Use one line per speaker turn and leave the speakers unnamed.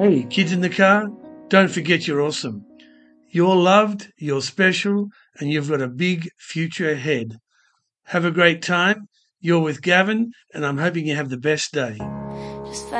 Hey, kids in the car, don't forget you're awesome. You're loved, you're special, and you've got a big future ahead. Have a great time. You're with Gavin, and I'm hoping you have the best day.
Just